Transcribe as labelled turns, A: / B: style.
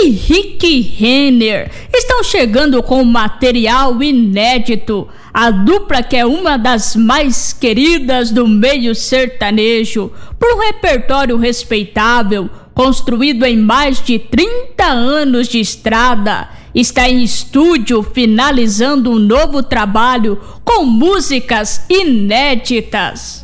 A: e Rick Renner estão chegando com material inédito. A dupla, que é uma das mais queridas do meio sertanejo, por um repertório respeitável, construído em mais de 30 anos de estrada, está em estúdio finalizando um novo trabalho com músicas inéditas.